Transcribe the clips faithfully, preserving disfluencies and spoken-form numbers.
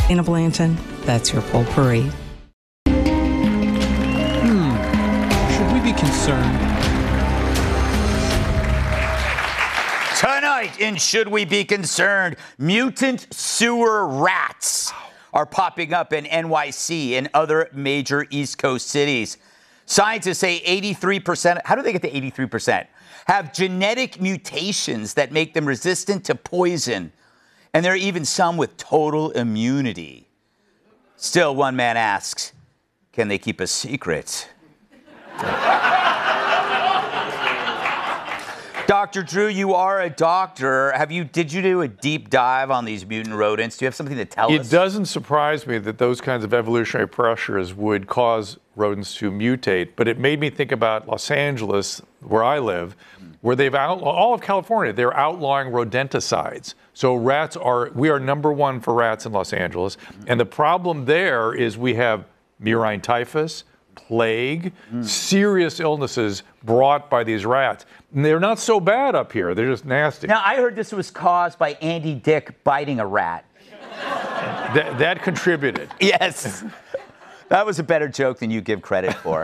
Dana Blanton, that's your potpourri. Hmm. Should we be concerned? Tonight in Should We Be Concerned, mutant sewer rats are popping up in N Y C and other major East Coast cities. Scientists say eighty-three percent, how do they get to eighty-three percent? Have genetic mutations that make them resistant to poison. And there are even some with total immunity. Still, one man asks, can they keep a secret? Doctor Drew, you are a doctor. Have you? Did you do a deep dive on these mutant rodents? Do you have something to tell It us? It doesn't surprise me that those kinds of evolutionary pressures would cause rodents to mutate, but it made me think about Los Angeles, where I live, where they've outlawed, all of California, they're outlawing rodenticides. So rats are, we are number one for rats in Los Angeles. And the problem there is we have murine typhus, plague, mm. serious illnesses brought by these rats. And they're not so bad up here. They're just nasty. Now, I heard this was caused by Andy Dick biting a rat. That, that contributed. Yes. That was a better joke than you give credit for.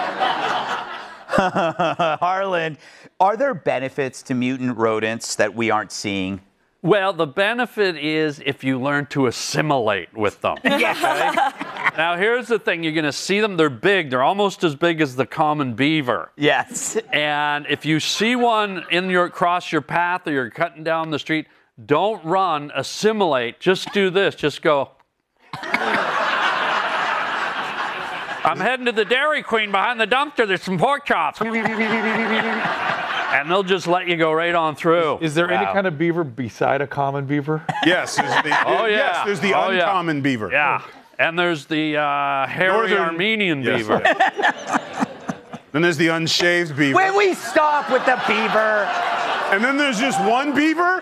Harlan, are there benefits to mutant rodents that we aren't seeing? Well, the benefit is if you learn to assimilate with them. Yes. Okay? Now, here's the thing. You're going to see them. They're big. They're almost as big as the common beaver. Yes. And if you see one in your cross your path or you're cutting down the street, don't run, assimilate. Just do this. Just go. I'm heading to the Dairy Queen behind the dumpster. There's some pork chops. And they'll just let you go right on through. Is, is there wow. any kind of beaver beside a common beaver? Yes. There's the, oh, yeah. Yes, there's the oh, uncommon yeah. beaver. Yeah. And there's the uh, hairy Northern, Armenian yes. beaver. Then there's the unshaved beaver. When we stop with the beaver. And then there's just one beaver?